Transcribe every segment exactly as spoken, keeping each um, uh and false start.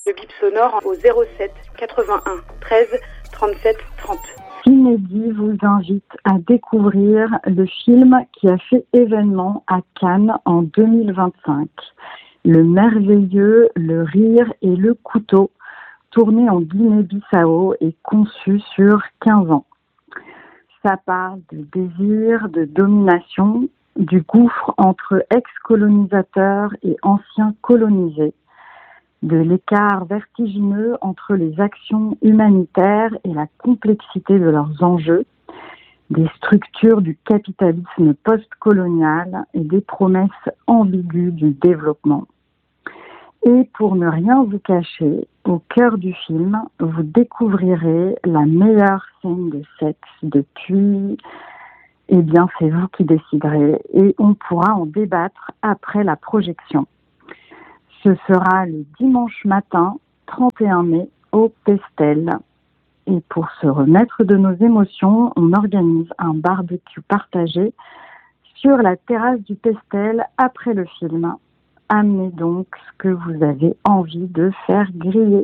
Le bip sonore au zéro sept quatre-vingt-un treize trente-sept trente. Cinédit vous invite à découvrir le film qui a fait événement à Cannes en deux mille vingt-cinq. Le merveilleux, le rire et le couteau, tourné en Guinée-Bissau et conçu sur quinze ans. Ça parle de désir, de domination, du gouffre entre ex-colonisateurs et anciens colonisés, de l'écart vertigineux entre les actions humanitaires et la complexité de leurs enjeux, des structures du capitalisme post-colonial et des promesses ambiguës du développement. Et pour ne rien vous cacher, au cœur du film, vous découvrirez la meilleure scène de sexe depuis... Eh bien, c'est vous qui déciderez et on pourra en débattre après la projection. Ce sera le dimanche matin, trente et un mai, au Pestel. Et pour se remettre de nos émotions, on organise un barbecue partagé sur la terrasse du Pestel après le film. Amenez donc ce que vous avez envie de faire griller.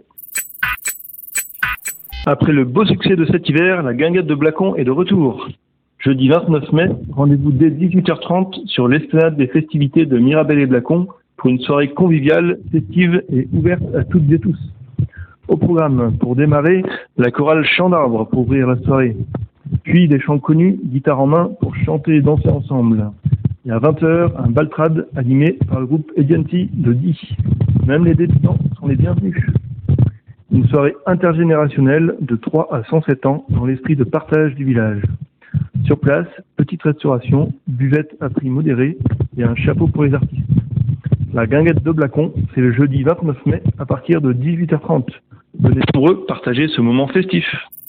Après le beau succès de cet hiver, la guinguette de Blacon est de retour. Jeudi vingt-neuf mai, rendez-vous dès dix-huit heures trente sur l'esplanade des festivités de Mirabel et Blacon pour une soirée conviviale, festive et ouverte à toutes et tous. Au programme, pour démarrer, la chorale Chant d'Arbre pour ouvrir la soirée. Puis des chants connus, guitare en main, pour chanter et danser ensemble. Et à vingt heures, un baltrade animé par le groupe Edianti de Die. Même les débutants sont les bienvenus. Une soirée intergénérationnelle de trois à cent sept ans dans l'esprit de partage du village. Sur place, petite restauration, buvette à prix modéré et un chapeau pour les artistes. La guinguette de Blacon, c'est le jeudi vingt-neuf mai à partir de dix-huit heures trente. Venez nombreux partager ce moment festif.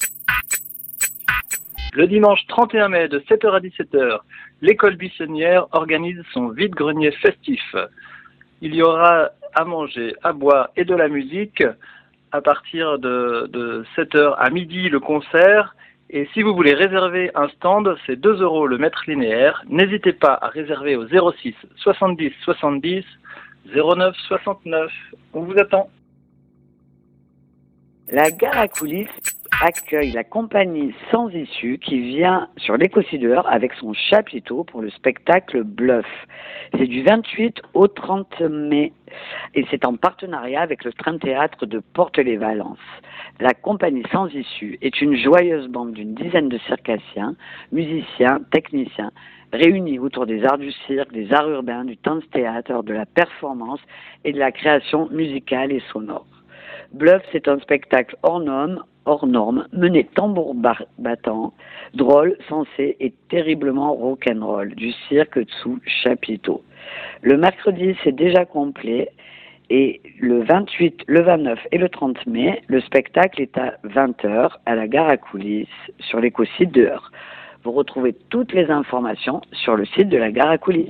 Le dimanche trente et un mai de sept heures à dix-sept heures, l'école buissonnière organise son vide-grenier festif. Il y aura à manger, à boire et de la musique. À partir de, de sept heures à midi, le concert. Et si vous voulez réserver un stand, c'est deux euros le mètre linéaire. N'hésitez pas à réserver au zéro six soixante-dix soixante-dix zéro neuf soixante-neuf. On vous attend. La gare à coulisses accueille la compagnie Sans Issue qui vient sur l'Éco-Cideur avec son chapiteau pour le spectacle Bluff. C'est du vingt-huit au trente mai et c'est en partenariat avec le Train Théâtre de Porte-les-Valences. La compagnie Sans Issue est une joyeuse bande d'une dizaine de circassiens, musiciens, techniciens, réunis autour des arts du cirque, des arts urbains, du dance-théâtre, de la performance et de la création musicale et sonore. Bluff, c'est un spectacle hors norme, hors norme, mené tambour battant, drôle, sensé et terriblement rock'n'roll, du cirque sous chapiteau. Le mercredi, c'est déjà complet. Et le vingt-huit, le vingt-neuf et le trente mai, le spectacle est à vingt heures à la gare à coulisses sur l'Éco-Cideur. Vous retrouvez toutes les informations sur le site de la gare à coulisses.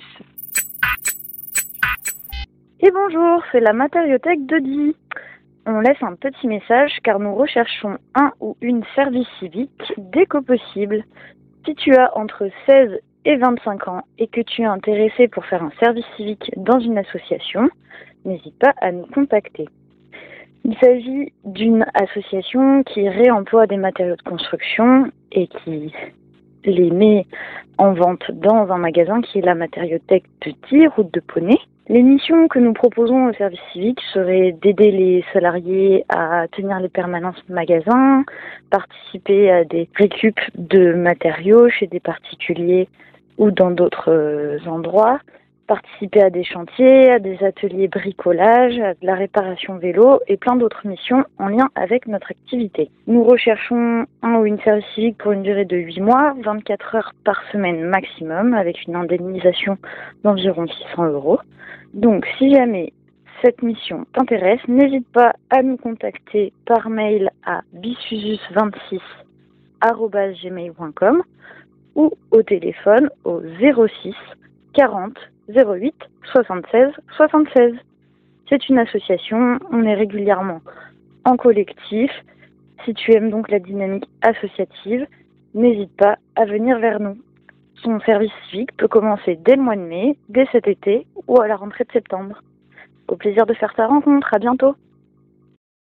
Et bonjour, c'est la matériothèque de Die. On laisse un petit message car nous recherchons un ou une service civique dès que possible. Si tu as entre seize et vingt-cinq ans et que tu es intéressé pour faire un service civique dans une association, n'hésite pas à nous contacter. Il s'agit d'une association qui réemploie des matériaux de construction et qui les met en vente dans un magasin qui est la matériothèque de Die, route de Poney. Les missions que nous proposons au service civique seraient d'aider les salariés à tenir les permanences magasins, participer à des récup de matériaux chez des particuliers ou dans d'autres endroits, participer à des chantiers, à des ateliers bricolage, à de la réparation vélo et plein d'autres missions en lien avec notre activité. Nous recherchons un ou une service civique pour une durée de huit mois, vingt-quatre heures par semaine maximum, avec une indemnisation d'environ six cents euros. Donc si jamais cette mission t'intéresse, n'hésite pas à nous contacter par mail à bisusus vingt-six arobase gmail point com ou au téléphone au zéro six quarante zéro huit soixante-seize soixante-seize. C'est une association, on est régulièrement en collectif. Si tu aimes donc la dynamique associative, n'hésite pas à venir vers nous. Son service civique peut commencer dès le mois de mai, dès cet été ou à la rentrée de septembre. Au plaisir de faire ta rencontre, à bientôt.